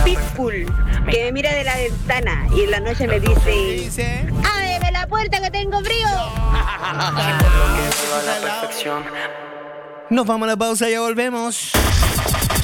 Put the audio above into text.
Pitbull, que me mira de la ventana y en la noche me dice: ¡ábreme la puerta que tengo frío! Nos vamos a la pausa y ya volvemos.